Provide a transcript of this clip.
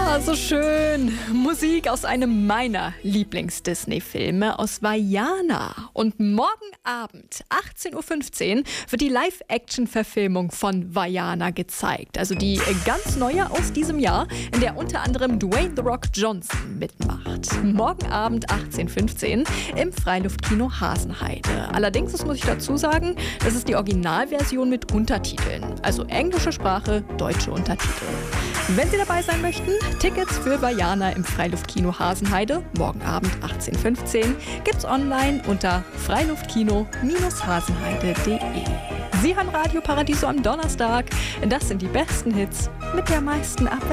So schön. Musik aus einem meiner Lieblings-Disney-Filme, aus Vaiana. Und morgen Abend, 18:15 Uhr, wird die Live-Action-Verfilmung von Vaiana gezeigt. Also die ganz neue aus diesem Jahr, in der unter anderem Dwayne The Rock Johnson mitmacht. Morgen Abend, 18:15 Uhr, im Freiluftkino Hasenheide. Allerdings, das muss ich dazu sagen, das ist die Originalversion mit Untertiteln. Also englische Sprache, deutsche Untertitel. Wenn Sie dabei sein möchten, Tickets für Vaiana im Freiluftkino Hasenheide, morgen Abend 18:15 Uhr, gibt's online unter freiluftkino-hasenheide.de. Sie hören Radio Paradiso am Donnerstag. Das sind die besten Hits mit der meisten Abwechslung.